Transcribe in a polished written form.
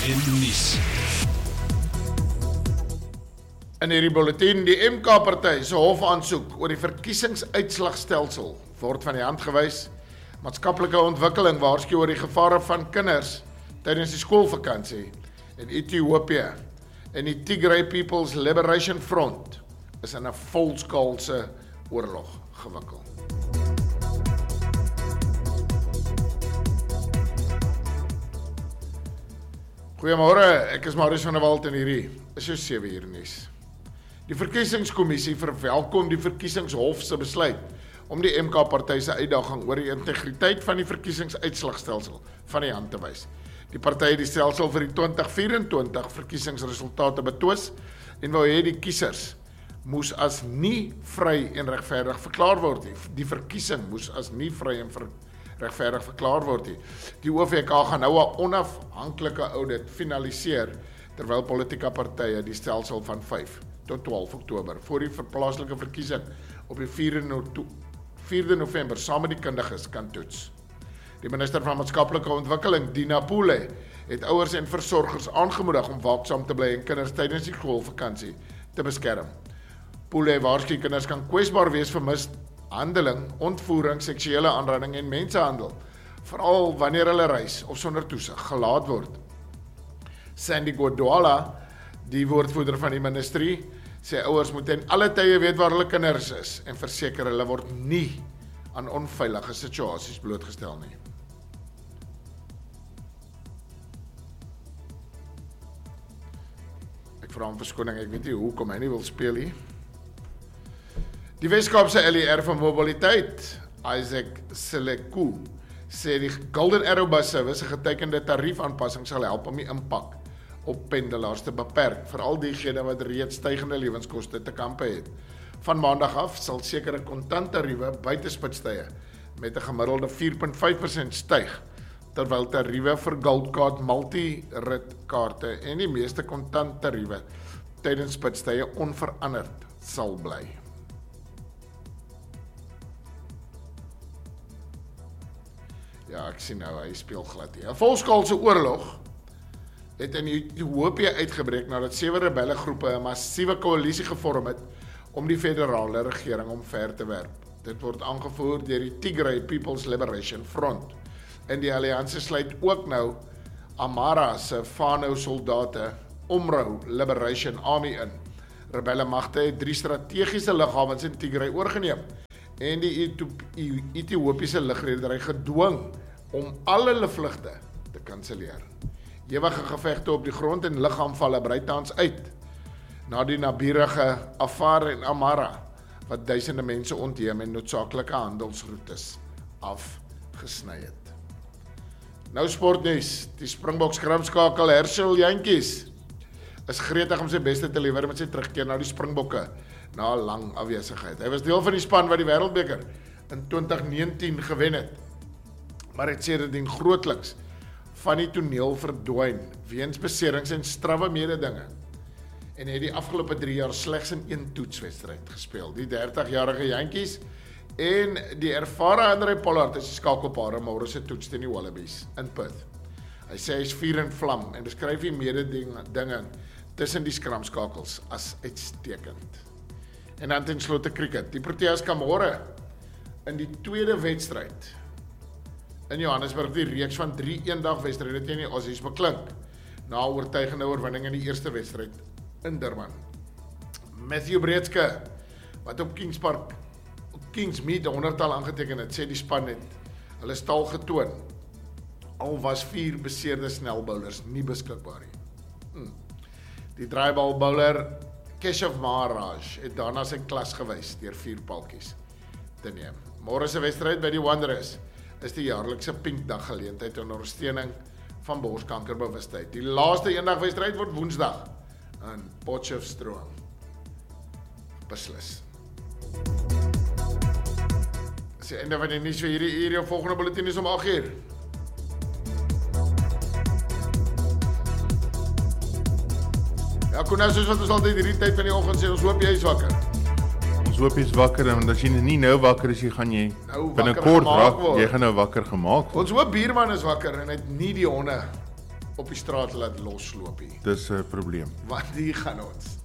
en nuus. In hierdie bulletin, die MK-party se hofaansoek oor die verkiesingsuitslagstelsel word van die hand gewys. Maatskaplike ontwikkeling waarsku oor die gevare van kinders tydens die skoolvakansie. In Ethiopië en die Tigray People's Liberation Front is in 'n volskaalse oorlog gewikkel. Goeiemôre, ek is Marius van der Walt en hierdie is jou 7 uur nuus. Die verkiesingskommissie verwelkom die verkiesingshof se besluit om die MK-party se uitdaging oor die integriteit van die verkiesingsuitslagstelsel van die hand te wys. Die party het die stelsel vir die 2024 verkiesingsresultate betwis en wou hê die kiesers moes as nie vry en regverdig verklaar word nie. Die verkiesing moes as nie vry en regverdig verklaar word nie. Die OVK gaan nou 'n onafhanklike audit finaliseer terwyl politieke partye die stelsel van 5 tot 12 Oktober voor die plaaslike verkiesing op die 4de November saam met die kundiges kan toets. Die minister van maatskaplike ontwikkeling, Dina Pule, het ouers en versorgers aangemoedig om waaksaam te bly en kinders tydens die skoolvakansie te beskerm. Pule waarsku kinders kan kwesbaar wees vir mishandeling, ontvoering, seksuele aanranding en mensenhandel, veral wanneer hulle reis of sonder toesig gelaat word. Sandy Godwala, die woordvoerder van die ministerie, sê ouers moet in alle tye weet waar hulle kinders is en verseker hulle word nie aan onveilige situasies blootgestel nie. Ek vra om verskoning, ek weet nie hoekom hy nie wil speel nie. Die Weskaapse LER van mobiliteit, Isaac Seleku, sê die Golden Arrow bus service 'n getekende tariefaanpassing sal help om die impak op pendelaars te beperk, veral diegene wat reeds stygende lewenskoste te kampe het. Van maandag af sal sekere kontanttariewe buite spitstye met 'n gemiddelde 4.5% styg, terwyl tariewe vir Gold Card multi-rit kaarte en die meeste kontanttariewe tydens spitstye onveranderd sal bly. Ja, ek sien nou, hy speel glad hier. 'n Volskaalse oorlog het in Ethiopië uitgebreek nadat 7 rebellegroepe 'n massiewe koalisie gevorm het om die federale regering omver te werp. Dit word aangevoer deur die Tigray People's Liberation Front. En die alliansie sluit ook nou Amhara se Fano-soldate Omro Liberation Army in. Rebellemagte het 3 strategiese lughawens in Tigray oorgeneem en die Ethiopiese lugredery gedwing om al hulle vlugte te kanselleer. Ewige gevegte op die grond en ligaanvalle brei tans uit na die naburige Afar en Amhara wat duisende mense ontheem en noodsaaklike handelsroetes afgesny het. Nou sportnuus. Die Springboks skramskakel Herschel Jantjies is gretig om sy beste te lewer met sy terugkeer na die Springbokke na 'n lang afwesigheid. Hy was deel van die span wat die Wêreldbeker in 2019 gewen het, maar het sedertdien grootliks van die toneel verdwyn weens beserings en strawwe mededinge en het die afgelope 3 jaar slegs in 1 toetswedstryd gespeel. Die 30-jarige Jantjies en die ervare Andre Pollard is die skakelpare môre se toets teen die Wallabies in Perth. Hy sê hy is vuur en vlam en beskryf die mededinge tussen die skramskakels as uitstekend. En dan ten slotte cricket. Die Proteas kan môre in die tweede wedstryd in Johannesburg die reeks van 3 eendagwedstryde teen die Aussies beklink, na oortuigende oorwinning in die eerste wedstryd in Durban. Matthew Breedske, wat op Kingsmead 100-tal aangeteken het, sê die span het hulle stal getoon, al was 4 beseerde snelbowlers nie beskikbaar nie. Die draaibal bowler Keshav Maharaj het daarna sy klas gewys deur 4 paltjies te neem. Môre se wedstryd by die Wanderers is die jaarlikse Pinkdag geleentheid ter ondersteuning van borskankerbewustheid. Die laaste eendagwedstryd word Woensdag in Potchefstroom beslis. Dis die einde van die nuus vir hierdie uur. Jou volgende bulletin is om 8:00. Ja, Koen, soos wat ons altyd hierdie tyd van die oggend sê, ons hoop jy is wakker. Ons hoop jy is wakker, en as jy nie nou wakker is, jy gaan binnekort jy gaan nou wakker gemaak word. Ons hoop buurman is wakker en hy het nie die honde op die straat laat losloop hier. Dis 'n probleem. Want hier gaan ons.